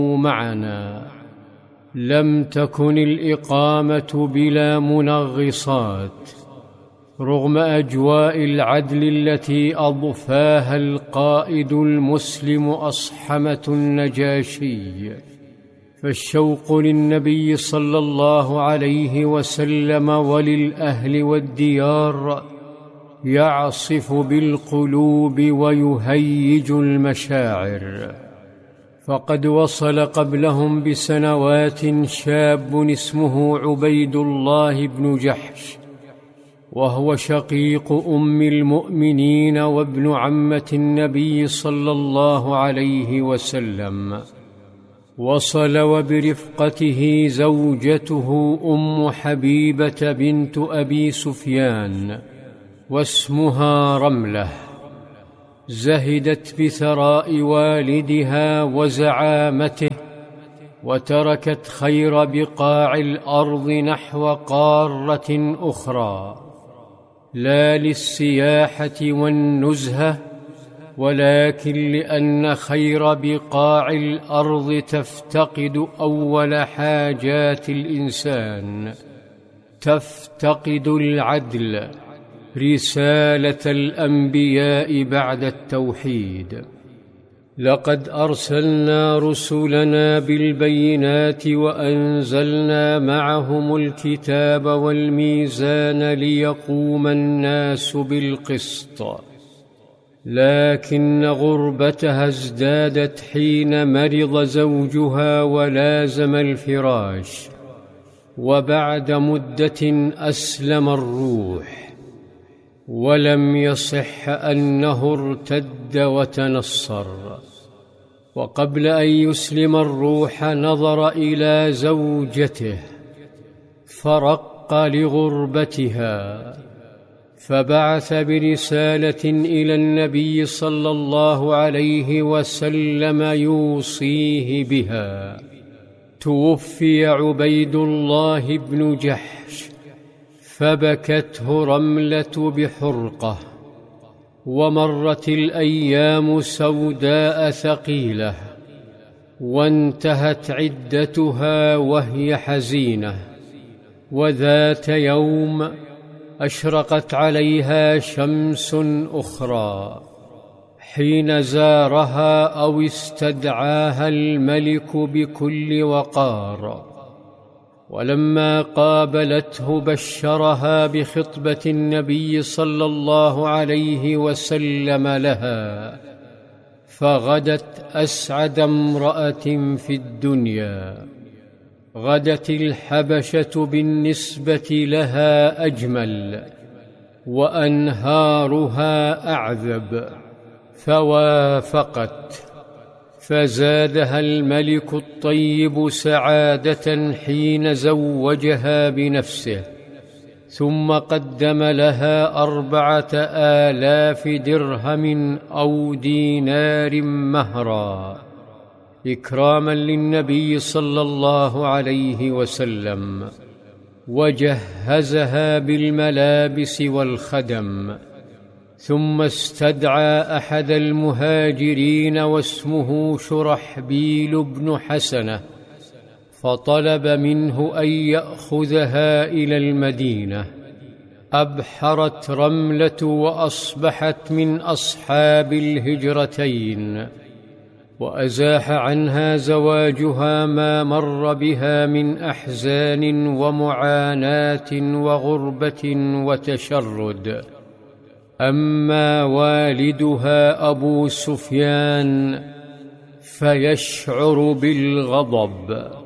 معنا. لم تكن الإقامة بلا منغصات رغم أجواء العدل التي أضفاها القائد المسلم أصحمة النجاشي، فالشوق للنبي صلى الله عليه وسلم وللأهل والديار يعصف بالقلوب ويهيج المشاعر. فقد وصل قبلهم بسنوات شاب اسمه عبيد الله بن جحش، وهو شقيق أم المؤمنين وابن عمة النبي صلى الله عليه وسلم. وصل وبرفقته زوجته أم حبيبة بنت أبي سفيان، واسمها رملة. زهدت بثراء والدها وزعامته، وتركت خير بقاع الأرض نحو قارة أخرى، لا للسياحة والنزهة، ولكن لأن خير بقاع الأرض تفتقد أول حاجات الإنسان، تفتقد العدل، رسالة الأنبياء بعد التوحيد. لقد أرسلنا رسلنا بالبينات وأنزلنا معهم الكتاب والميزان ليقوم الناس بالقسط، لكن غربتها ازدادت حين مرض زوجها ولازم الفراش، وبعد مدة أسلم الروح، ولم يصح أنه ارتد وتنصر. وقبل أن يسلم الروح نظر إلى زوجته فرق لغربتها، فبعث برسالة إلى النبي صلى الله عليه وسلم يوصيه بها. توفي عبيد الله بن جحش، فبكته رملة بحرقة، ومرت الأيام سوداء ثقيلة، وانتهت عدتها وهي حزينة. وذات يوم أشرقت عليها شمس أخرى حين زارها أو استدعاها الملك بكل وقار، ولما قابلته بشرها بخطبة النبي صلى الله عليه وسلم لها، فغدت أسعد امرأة في الدنيا. غدت الحبشة بالنسبة لها أجمل، وأنهارها أعذب، فوافقت، فزادها الملك الطيب سعادة حين زوجها بنفسه، ثم قدم لها 4000 درهم أو دينار مهرا، إكراما للنبي صلى الله عليه وسلم، وجهزها بالملابس والخدم. ثم استدعى أحد المهاجرين واسمه شرحبيل بن حسنة، فطلب منه أن يأخذها إلى المدينة. أبحرت رملة وأصبحت من أصحاب الهجرتين، وأزاح عنها زواجها ما مر بها من أحزان ومعاناة وغربة وتشرد. أما والدها أبو سفيان فيشعر بالغضب،